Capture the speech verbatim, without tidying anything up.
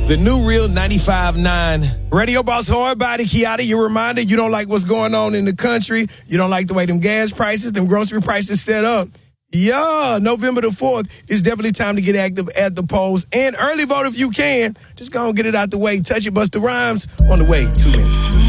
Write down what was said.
The new Real ninety-five point nine. Radio Boss Hardbody, Kiata, you're reminded you don't like what's going on in the country. You don't like the way them gas prices, them grocery prices set up. Yeah, November the fourth is definitely time to get active at the polls. And early vote if you can. Just go and get it out the way. Touch it, Busta Rhymes on the way. Two minutes.